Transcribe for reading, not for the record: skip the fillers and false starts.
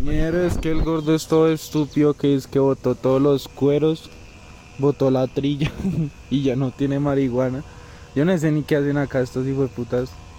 Mierda, es que el gordo es todo estúpido, que es que botó todos los cueros, botó la trilla y ya no tiene marihuana. Yo no sé ni qué hacen acá estos hijueputas.